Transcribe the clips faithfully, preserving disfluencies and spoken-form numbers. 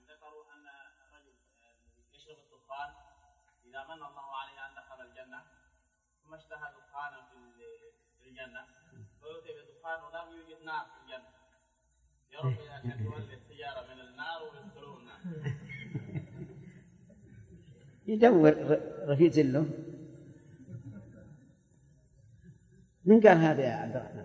ذكروا أن الرجل يشرب الدخان إذا من الله عليه أن دخل الجنة ثم اشتهى دخانا في الجنة فيؤتي بدخان ولم يوجد نار في الجنة يرب عشان يولي السيارة من النار ويدخلوا النار. يدور رفيق له. من قال هذا يا عبد الرحمن؟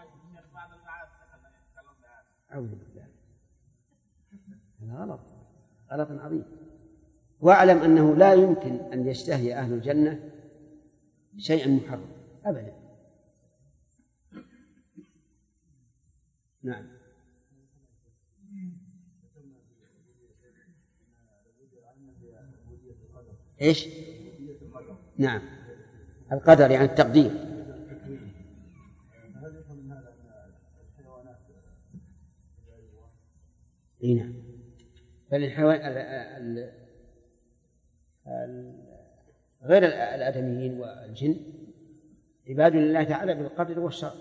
أعوذ بالله، هذا غلط، غلط عظيم. واعلم أنه لا يمكن أن يشتهي أهل الجنة شيئا محرم أبدا. نعم. إيش؟ نعم، القدر يعني التقدير. إيه نعم. فالحيوان غير الآدميين والجن عباد لله تعالى بالقدر والشرع.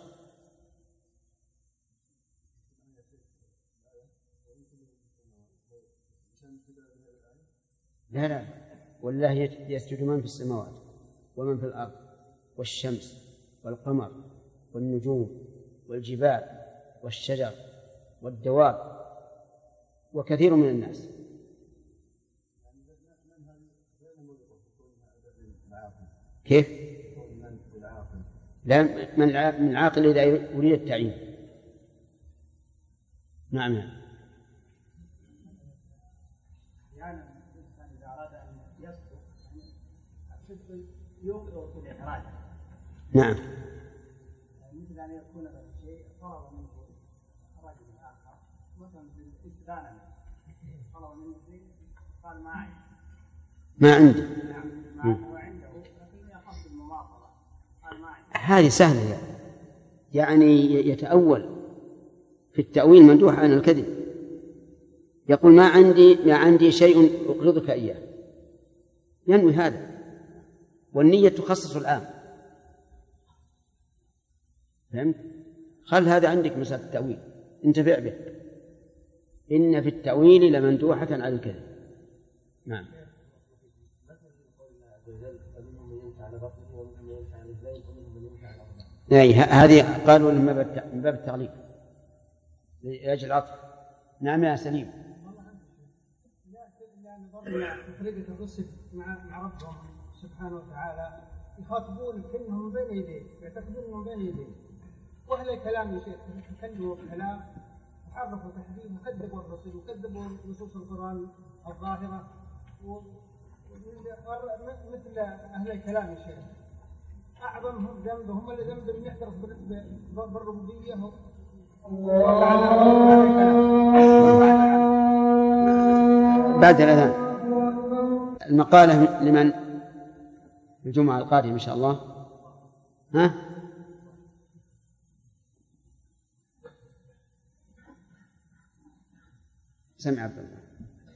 لا لا، والله يسجد من في السماوات ومن في الأرض والشمس والقمر والنجوم والجبال والشجر والدواب وكثير من الناس. كيف؟ لا، من العاقل إذا يريد التعيين. نعم. يعني إذا أراد أن يصدق الصدق يوقظ في الإخراج. نعم. مثل أن يكون له شيء طلب منه رجل آخر مثلا بالاستدانة طلب منه شيء قال ما عندي. ما عندي. نعم. ما هو عنده لكن يخاف المماطلة قال ما عندي. هذه سهلة، يعني يتأول في التأويل مندوح عن الكذب. يقول ما عندي ما عندي شيء أقرضك إياه، ينوي هذا، والنية تخصص العام. فهمت؟ خل هذا عندك مسألة التأويل، انتفع به. إن في التأويل لمندوحة على الكذب. نعم. أي هذه قالوا من باب التغليب لأجل العطف. نعم يا سليم. تفرقة الرسل مع ربهم سبحانه وتعالى يخاطبون كلهم من بين يديه، يعتقدون من بين يديه، وأهل الكلام يا شيخ يتكلموا بكلام وحرفوا تحريف وكذبوا الرسل وكذبوا نصوص القرآن الظاهرة مثل أهل الكلام يا شيخ. أعظم ذنب هم اللي ذنب يعترف بالربوبية بعد الأذان. المقالة لمن الجمعة القادمة إن شاء الله؟ ها؟ سمع عبد الله.